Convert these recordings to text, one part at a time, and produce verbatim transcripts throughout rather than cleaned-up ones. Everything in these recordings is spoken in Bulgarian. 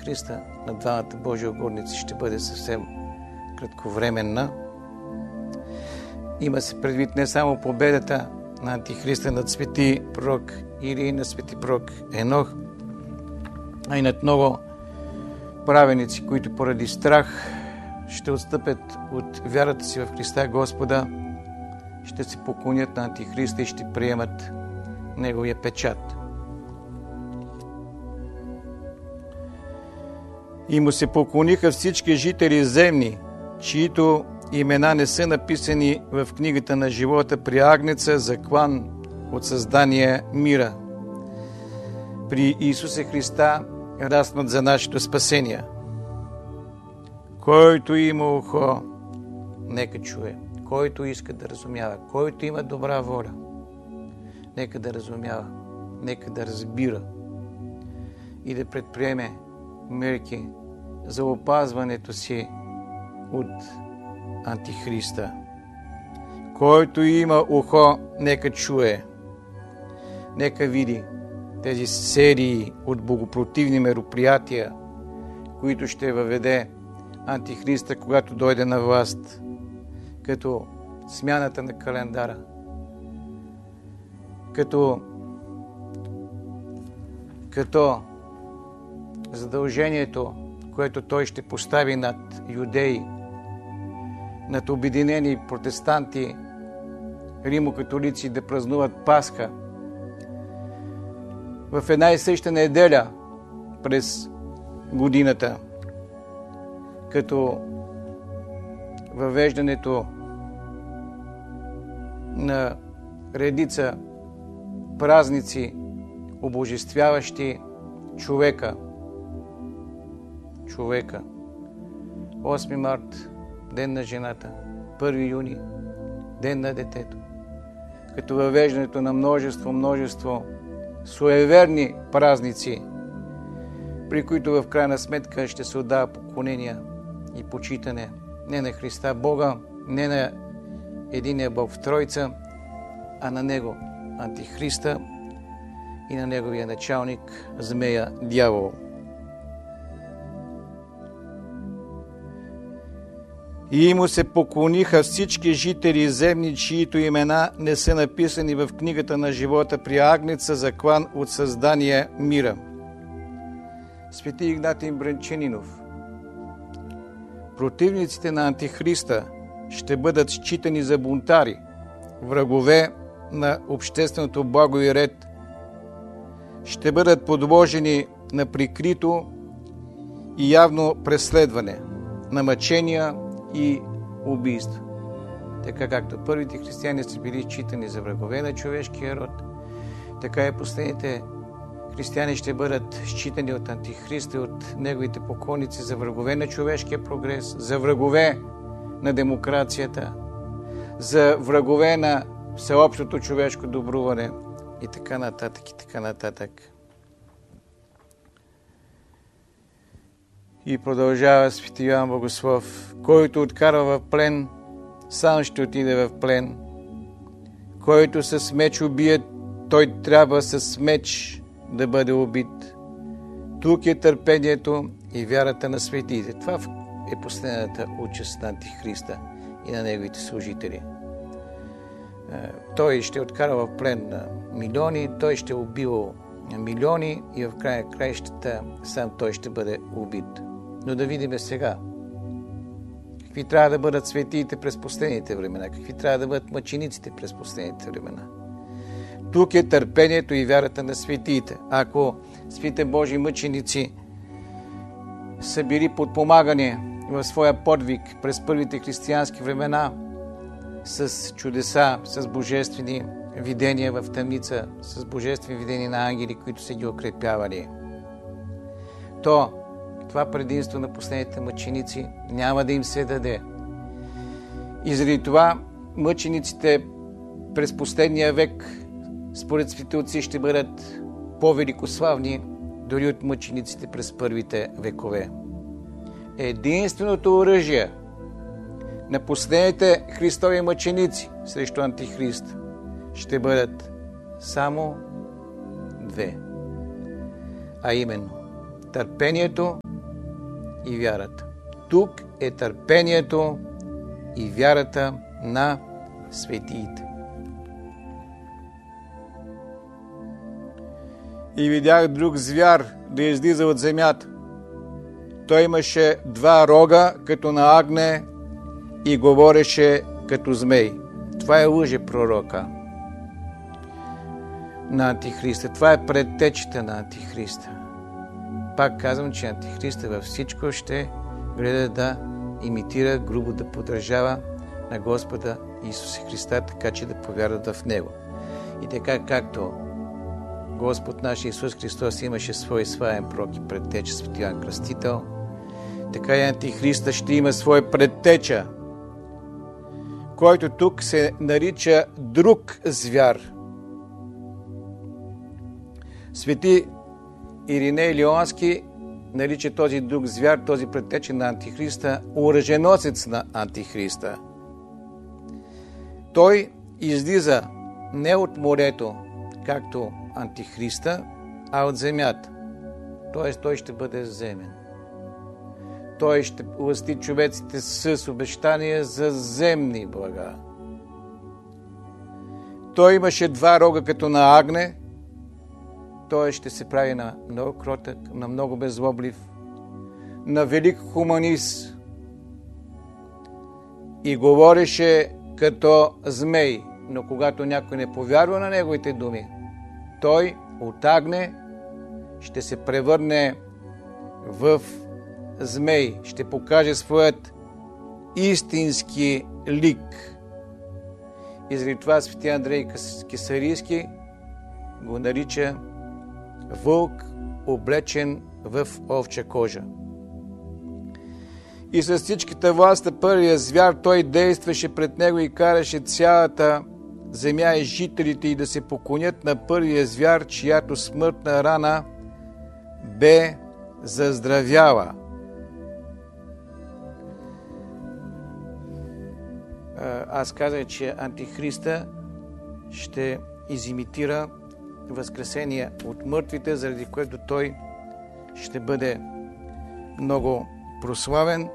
Антихриста на двамата Божии угодници ще бъде съвсем кратковременна. Има се предвид не само победата на Антихриста над свети пророк Илия и на свети пророк Енох, а и над много праведници, които поради страх ще отстъпят от вярата си в Христа Господа, ще се поклонят на Антихриста и ще приемат неговия печат. И му се поклониха всички жители земни, чието имена не са написани в книгата на живота при Агнеца, заклан от създание мира. При Исуса Христа разпнат за нашето спасение. Който има ухо, нека чуе. Който иска да разумява, който има добра воля, нека да разумява, нека да разбира и да предприеме мерки за опазването си от Антихриста. Който има ухо, нека чуе, нека види тези серии от богопротивни мероприятия, които ще въведе Антихриста, когато дойде на власт, като смяната на календара, като, като задължението, което той ще постави над юдеи, над обединени протестанти, римокатолици да празнуват Пасха в една и съща неделя през годината, като въвеждането на редица празници, обожествяващи човека. Човека. осми март, Ден на жената. първи юни, Ден на детето. Като въвеждането на множество, множество суеверни празници, при които в крайна сметка ще се отдава поклонение и почитане не на Христа Бога, не на единия Бог в Тройца, а на Него, Антихриста, и на Неговия началник, змея, дявол. И му се поклониха всички жители земни, чието имена не са написани в книгата на живота при Агнеца, заклан от създание мира. Свети Игнатий Брънчанинов: противниците на Антихриста ще бъдат считани за бунтари, врагове на общественото благо и ред, ще бъдат подложени на прикрито и явно преследване, на мъчения и убийства. Така както първите християни са били считани за врагове на човешкия род, така и последните християни ще бъдат считани от Антихриста и от неговите поклонници за врагове на човешкия прогрес, за врагове на демокрацията, за врагове на всеобщото човешко добруване и така нататък, и така нататък. И продължава свети Йоан Богослов: който откарва в плен, сам ще отиде в плен. Който с меч убие, той трябва с меч да бъде убит. Тук е търпението и вярата на светите. Това е последната участ на Антихриста и на неговите служители. Той ще откара в плен на милиони, той ще убива милиони и в края краищата сам той ще бъде убит. Но да видим сега какви трябва да бъдат светиите през последните времена, какви трябва да бъдат мъчениците през последните времена. Тук е търпението и вярата на светиите. Ако светите Божии мъченици са били подпомагани в своя подвиг през първите християнски времена с чудеса, с божествени видения в тъмница, с божествени видения на ангели, които са ги укрепявали, то това предимство на последните мъченици няма да им се даде. И заради това мъчениците през последния век, според светите отци, ще бъдат по-великославни дори от мъчениците през първите векове. Единственото оръжие на последните Христови мъченици срещу Антихрист ще бъдат само две. А именно търпението и вярата. Тук е търпението и вярата на светиите. И видях друг звяр да излиза от земята. Той имаше два рога, като на агне, и говореше като змей. Това е лъже пророка на Антихриста. Това е предтечата на Антихриста. Пак казвам, че Антихриста във всичко ще гледа да имитира, грубо да подражава на Господа Исуса Христа, така че да повярват в Него. И така както Господ наш Исус Христос имаше свой сваен пророк и предтеча Свети Йоан Кръстител, така и Антихриста ще има свой предтеча, който тук се нарича друг звяр. Свети Ириней Лионски нарича този друг звяр, този предтеча на Антихриста, оръженосец на Антихриста. Той излиза не от морето, както Антихриста, а от земята. Тоест той ще бъде земен. Той ще власти човеците с обещания за земни блага. Той имаше два рога като на агне. Той ще се прави на много кротък, на много беззлоблив, на велик хуманист. И говореше като змей, но когато някой не повярва на неговите думи, той от агне ще се превърне в змей, ще покаже своят истински лик. И заради това свети Андрей Кесарийски го нарича вълк, облечен в овча кожа. И с всичката власт на първия звяр той действаше пред него и караше цялата земя и жителите и да се поклонят на първия звяр, чиято смъртна рана бе заздравяла. Аз казах, че Антихриста ще изимитира възкресение от мъртвите, заради което той ще бъде много прославен,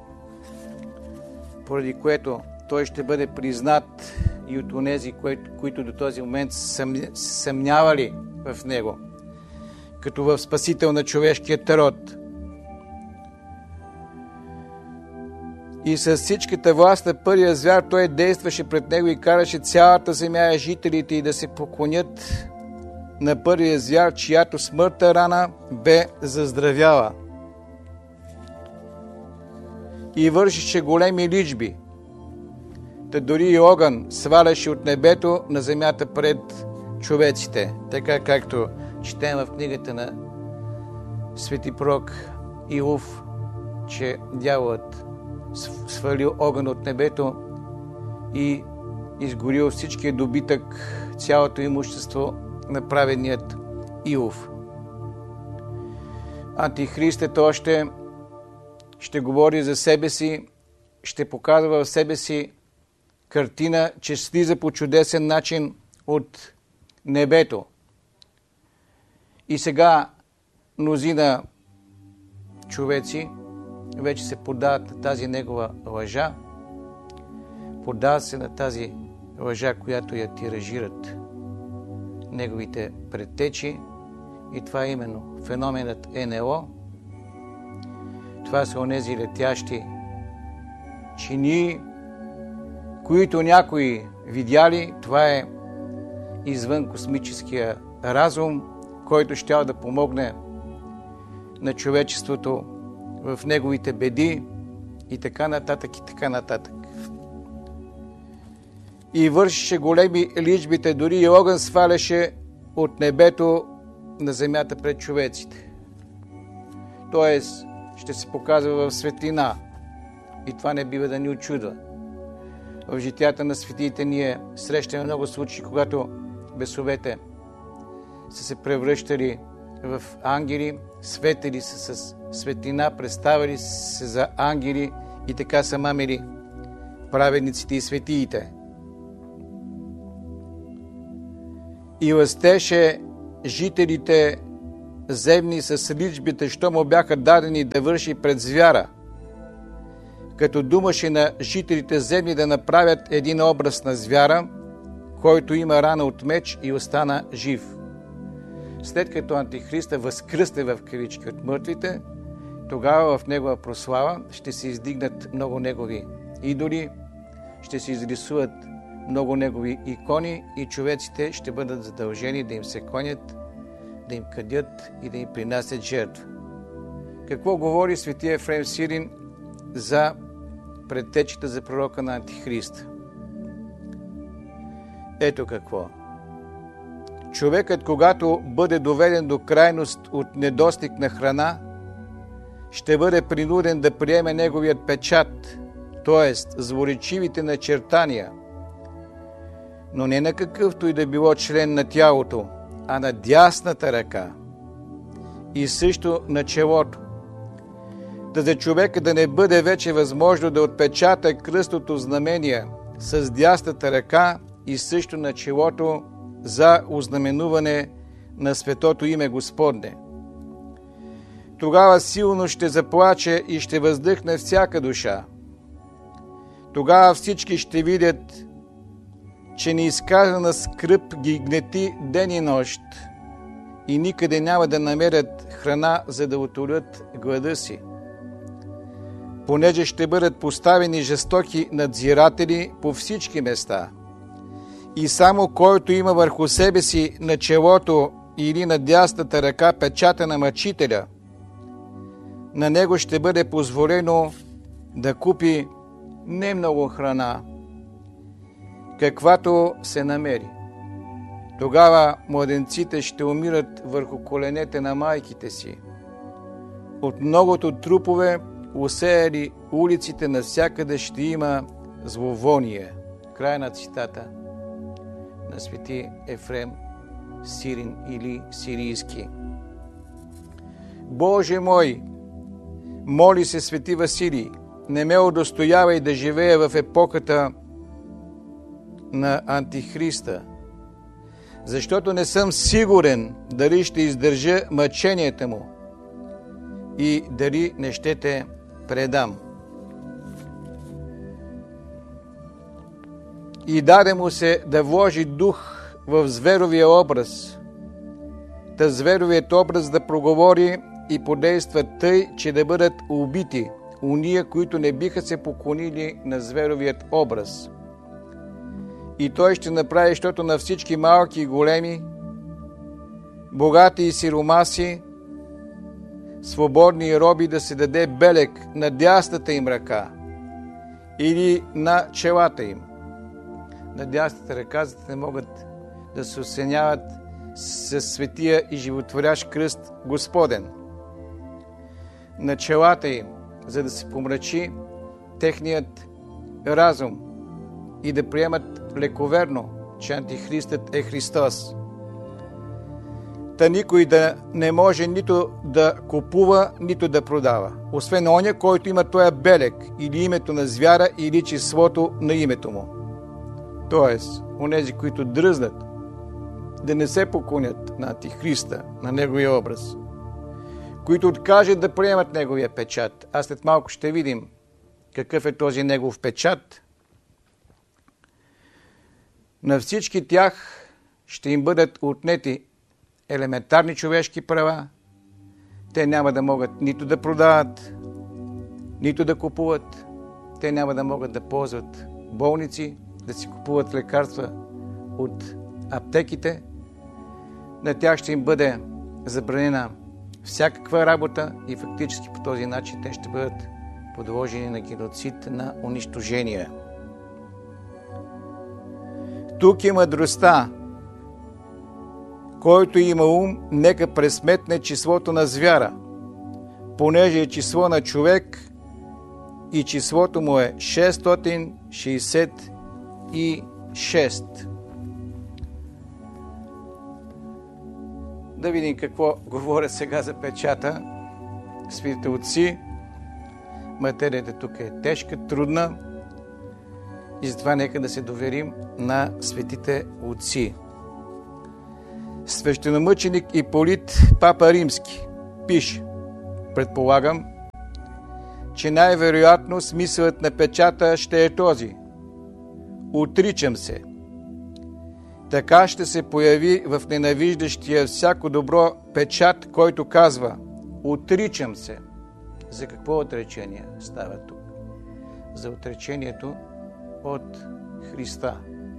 поради което той ще бъде признат и от онези, които до този момент са съмнявали в него, като в спасител на човешкият род. И с всичката власт на първия звяр той действаше пред него и караше цялата земя и жителите и да се поклонят на първия звяр, чиято смъртна рана бе заздравяла. И вършеше големи личби. Та дори и огън сваляше от небето на земята пред човеците. Така както четем в книгата на свети пророк Иов, че дяволът свалил огън от небето и изгорил всичкия добитък, цялото имущество на праведният Иов. Антихристът още ще говори за себе си, ще показва в себе си картина, че слиза по чудесен начин от небето. И сега мнозина човеци вече се подават на тази негова лъжа, подават се на тази лъжа, която я тиражират неговите предтечи, и това е именно феноменът НЛО. Това са онези летящи чинии, които някои видяли. Това е извън космическия разум, който щял да помогне на човечеството в неговите беди и така нататък и така нататък. И вършеше големи личбите, дори и огън сваляше от небето на земята пред човеците. Тоест, ще се показва в светлина. И това не бива да ни очудва. В житията на светиите ние срещаме много случаи, когато бесовете са се превръщали в ангели, светили се с светлина, представили се за ангели и така са мамили праведниците и светиите. И лъстеше жителите земни с личбите, що му бяха дадени да върши пред звяра, като думаше на жителите земни да направят един образ на звяра, който има рана от меч и остана жив. След като Антихриста възкръсне в кавички от мъртвите, тогава в негова прослава ще се издигнат много негови идоли, ще се изрисуват много негови икони и човеците ще бъдат задължени да им се кланят, да им кадят и да им принасят жертва. Какво говори светия Ефрем Сирин за предтечите за пророка на Антихриста? Ето какво. Човекът, когато бъде доведен до крайност от недостиг на храна, ще бъде принуден да приеме неговият печат, т.е. злоречивите начертания, но не на какъвто и да било член на тялото, а на дясната ръка и също на челото. Да за човека да не бъде вече възможно да отпечата кръстото знамение с дясната ръка и също на челото за ознаменуване на светото име Господне. Тогава силно ще заплаче и ще въздъхне всяка душа. Тогава всички ще видят, че неизказана скръб ги гнети ден и нощ и никъде няма да намерят храна, за да утолят глада си. Понеже ще бъдат поставени жестоки надзиратели по всички места и само който има върху себе си на челото или на дясната ръка печата на мъчителя, на него ще бъде позволено да купи не много храна, каквато се намери. Тогава младенците ще умират върху коленете на майките си. От многото трупове, усеяли улиците, навсякъде ще има зловоние. Край на цитата на свети Ефрем Сирин или Сирийски. Боже мой, моли се свети Василий, не ме удостоявай да живея в епохата на Антихриста, защото не съм сигурен дали ще издържа мъченията му и дали не ще те предам. И даде му се да вложи дух в зверовия образ, та зверовият образ да проговори и подейства тъй, че да бъдат убити уния, които не биха се поклонили на зверовият образ. И той ще направи, защото на всички малки и големи, богати и сиромаси, свободни и роби да се даде белег на дясната им ръка или на челата им. На дясната ръка, за да не могат да се осеняват със светия и животворящ кръст Господен. На челата им, за да се помрачи техният разум и да приемат лековерно, че Антихристът е Христос. Та никой да не може нито да купува, нито да продава, освен оня, който има тоя белег или името на звяра или числото на името му. Тоест, онези, които дръзнат да не се поклонят на Антихриста, на неговия образ, които откажат да приемат неговия печат. А след малко ще видим какъв е този негов печат. На всички тях ще им бъдат отнети елементарни човешки права. Те няма да могат нито да продават, нито да купуват. Те няма да могат да ползват болници, да си купуват лекарства от аптеките. На тях ще им бъде забранена всякаква работа и фактически по този начин те ще бъдат подложени на геноцид, на унищожение. Тук е мъдростта. Който има ум, нека пресметне числото на звяра, понеже е число на човек и числото му е шестстотин шейсет и шест. Да видим какво говоря сега за печата. Светите отци, материята тук е тежка, трудна и затова нека да се доверим на светите отци. свещеномъченик Иполит, папа римски, пише: предполагам, че най-вероятно смисълът на печата ще е този: отричам се. Така ще се появи в ненавиждащия всяко добро печат, който казва: отричам се. За какво отречение става тук? За отречението от Христа.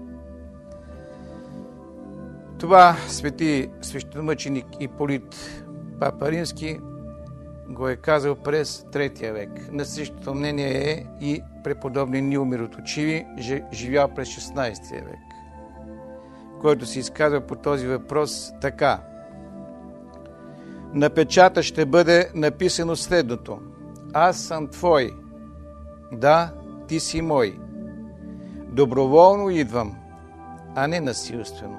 Това свети свещеномъченик Иполит, папа римски, го е казал през третия век. На същото мнение е и преподобни Нил Мироточиви, живял през шестнадесети век, който се изказва по този въпрос така: на печата ще бъде написано следното: аз съм твой, да, ти си мой. Доброволно идвам, а не насилствено.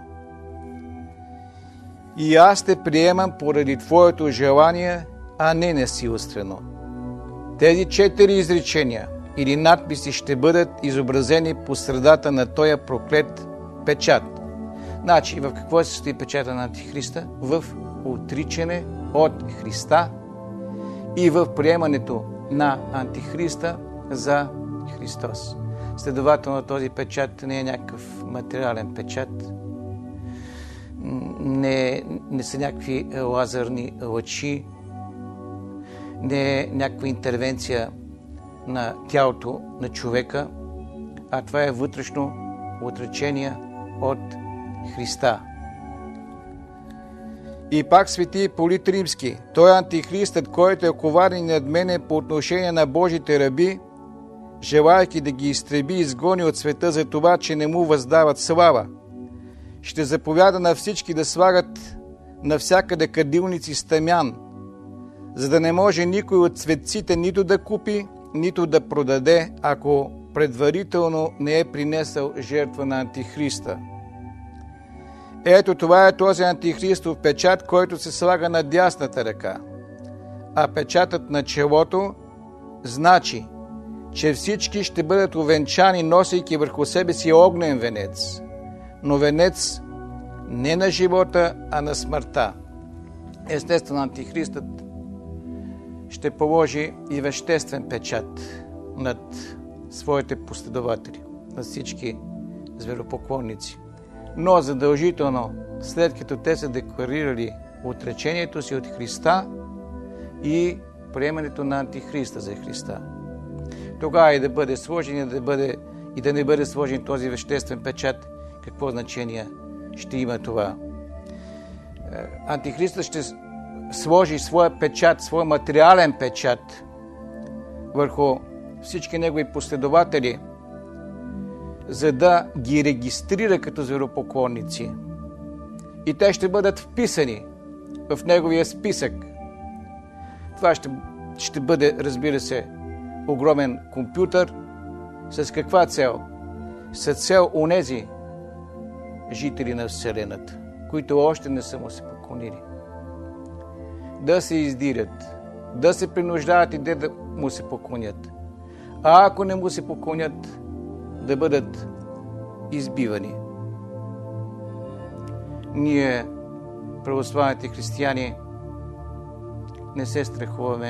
И аз те приемам поради твоето желание, а не насилствено. Тези четири изречения или надписи ще бъдат изобразени по средата на този проклет печат. Значи, в какво се състои печата на Антихриста? В отричане от Христа и в приемането на Антихриста за Христос. Следователно, този печат не е някакъв материален печат, не, не са някакви лазерни лъчи, не е някаква интервенция на тялото на човека, а това е вътрешно отречение от Христа. И пак свети Иполит Римски: той е антихристът, който е коварен и надменен по отношение на Божите раби, желайки да ги изтреби и изгони от света за това, че не му въздават слава. Ще заповяда на всички да слагат навсякъде кадилници с тъмян, за да не може никой от светците нито да купи, нито да продаде, ако предварително не е принесъл жертва на Антихриста. Ето това е този антихристов печат, който се слага на дясната ръка. А печатът на челото значи, че всички ще бъдат увенчани, носейки върху себе си огнен венец, но венец не на живота, а на смъртта. Естествено, антихристът ще положи и веществен печат над своите последователи, над всички зверопоклонници. Но задължително, след като те са декларирали отречението си от Христа и приемането на Антихриста за Христа, тогава и да бъде сложен и да, бъде, и да не бъде сложен този веществен печат, какво значение ще има това? Антихристът ще сложи своя печат, своя материален печат върху всички негови последователи, за да ги регистрира като зверопоклонници. И те ще бъдат вписани в неговия списък. Това ще, ще бъде, разбира се, огромен компютър. С каква цел? С цел онези жители на Вселената, които още не са му се поклонили, да се издирят, да се принуждават и да му се поклонят. А ако не му се поклонят, да бъдат избивани. Ние, православните християни, не се страхуваме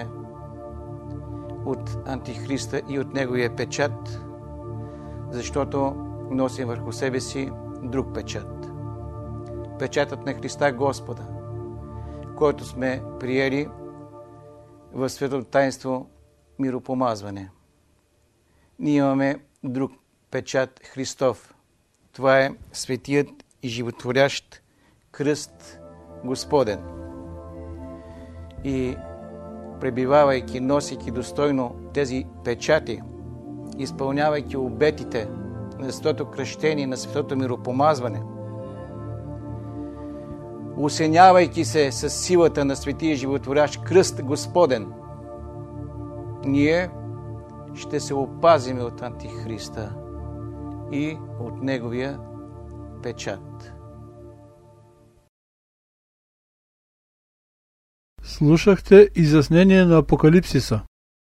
от Антихриста и от неговия печат, защото носим върху себе си друг печат. Печатът на Христа Господа, който сме приели в светото таинство миропомазване. Ние имаме друг печат Христов. Това е светият и животворящ кръст Господен. И пребивавайки, носейки достойно тези печати, изпълнявайки обетите на светото кръщение, на светото миропомазване, осенявайки се с силата на светия животворящ кръст Господен, ние ще се опазим от Антихриста и от неговия печат. Слушахте изяснение на Апокалипсиса.